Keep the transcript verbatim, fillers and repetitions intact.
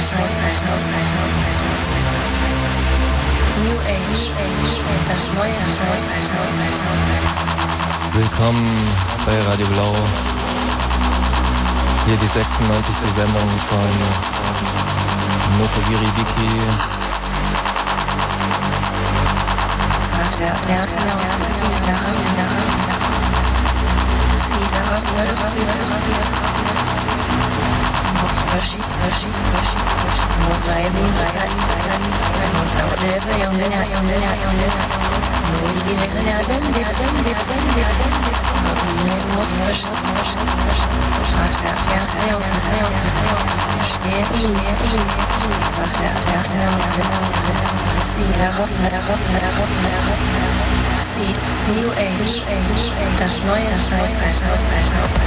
New Age, das neue Zeitalter. Willkommen bei Radio Blau. Hier die sechsundneunzigste Sendung von Nokogiri Wiki. New Age, das neue Zeitalter.